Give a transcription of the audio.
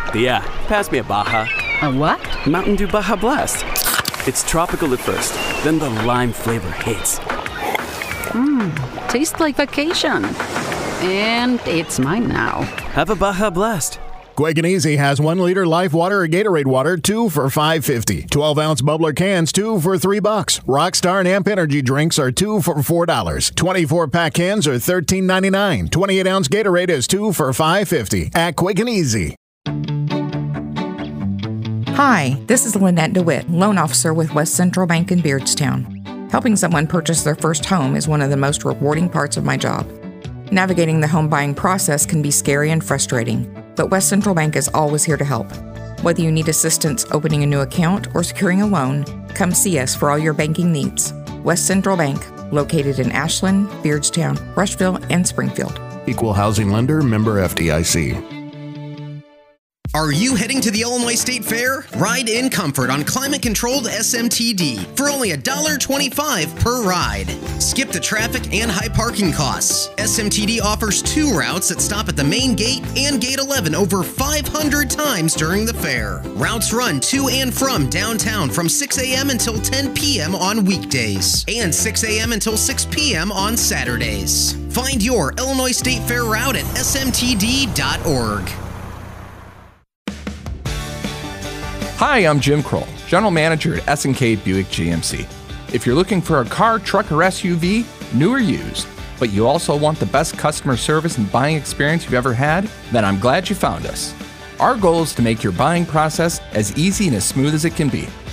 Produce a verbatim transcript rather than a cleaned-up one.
Yeah, pass me a Baja. A what? Mountain Dew Baja Blast. It's tropical at first, then the lime flavor hits. Mmm, tastes like vacation. And it's mine now. Have a Baja Blast. Quick and Easy has one liter Life Water or Gatorade water, two for five fifty. twelve ounce bubbler cans, two for three bucks. Rockstar and Amp Energy drinks are two for four dollars. twenty-four pack cans are thirteen ninety-nine. twenty-eight ounce Gatorade is two for five fifty at Quick and Easy. Hi, this is Lynette DeWitt, loan officer with West Central Bank in Beardstown. Helping someone purchase their first home is one of the most rewarding parts of my job. Navigating the home buying process can be scary and frustrating, but West Central Bank is always here to help. Whether you need assistance opening a new account or securing a loan, come see us for all your banking needs. West Central Bank, located in Ashland, Beardstown, Rushville, and Springfield. Equal housing lender, member F D I C. Are you heading to the Illinois State Fair? Ride in comfort on climate-controlled S M T D for only one dollar and twenty-five cents per ride. Skip the traffic and high parking costs. S M T D offers two routes that stop at the main gate and gate eleven over five hundred times during the fair. Routes run to and from downtown from six a.m. until ten p.m. on weekdays and six a.m. until six p.m. on Saturdays. Find your Illinois State Fair route at S M T D dot org. Hi, I'm Jim Kroll, General Manager at S and K Buick G M C. If you're looking for a car, truck, or S U V, new or used, but you also want the best customer service and buying experience you've ever had, then I'm glad you found us. Our goal is to make your buying process as easy and as smooth as it can be.